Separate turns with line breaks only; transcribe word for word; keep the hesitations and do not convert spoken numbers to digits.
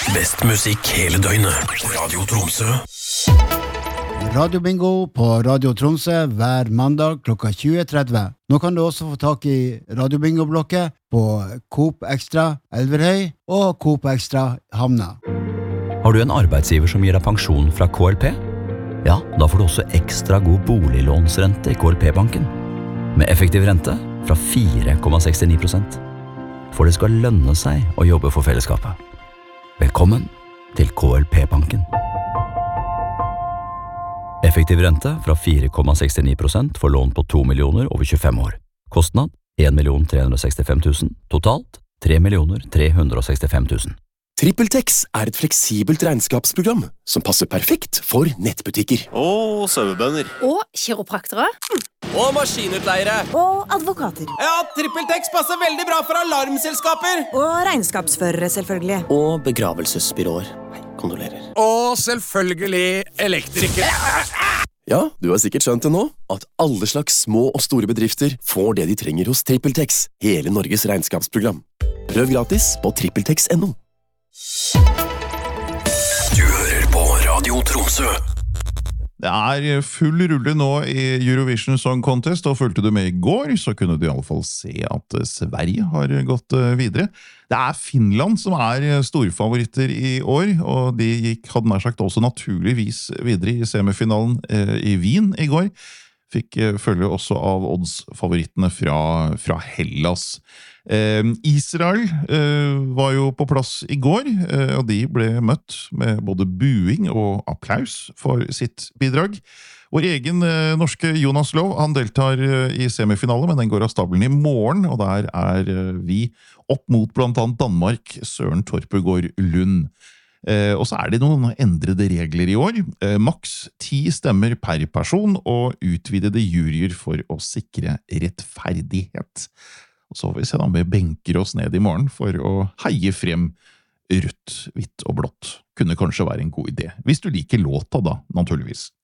Best musikk hele døgnet. Radio Tromsø.
Radio Bingo på Radio Tromsø hver mandag klokka tjue tretti. Nå kan du også få tak i Radio Bingo-blokket på Coop Extra Elverhøy og Coop Extra Hamna.
Har du en arbeidsgiver som gir deg pensjon fra K L P? Ja, da får du også ekstra god boliglånsrente i K L P-banken. Med effektiv rente fra fire komma sekstini prosent. For det skal lønne seg å jobbe for fellesskapet. Velkommen til K L P-banken. Effektiv rente fra fire komma sekstini prosent for lån på to millioner over tjuefem år. Kostnad en million tre hundre og sekstifem tusen. Totalt tre millioner tre hundre og sekstifem tusen.
TrippelTex er et fleksibelt regnskapsprogram som passer perfekt for nettbutikker.
Og sauebønder.
Og kiropraktere.
Og maskinutleiere.
Og advokater.
Ja, TrippelTex passer veldig bra for alarmselskaper.
Og regnskapsførere, selvfølgelig.
Og begravelsesbyråer. Nei, kondolerer.
Og selvfølgelig elektrikere.
Ja, du har sikkert skjønt det nå, at alle slags små og store bedrifter får det de trenger hos TrippelTex, hele Norges regnskapsprogram. Prøv gratis på trippeltex punktum no.
Du hører på Radio Tromsø.
Det er full rulle nå i Eurovision Song Contest, og fulgte du med i går, så kunne du i alle fall se at Sverige har gått videre. Det er Finland som er storfavoritter i år, og de gikk, hadde nær sagt, også naturligvis videre i semifinalen i Wien i går. Fikk følge også av odds-favorittene fra, fra Hellas. Eh, Israel eh, var jo på plass i går, eh, og de ble møtt med både buing og applaus for sitt bidrag. Vår egen eh, norske Jonas Lov, han deltar eh, i semifinale, men den går av stabelen i morgen, og der er eh, vi opp mot blant annet Danmark, Søren Torpegård Lund. Eh, og så er det noen endrede regler i år. Eh, maks ti stemmer per person, og utvidede juryer for å sikre rettferdighet. Og så får vi se da om vi benker oss ned i morgen for å heie frem rødt, hvitt og blått. Kunne kanskje være en god idé. Hvis du liker låta da, naturligvis.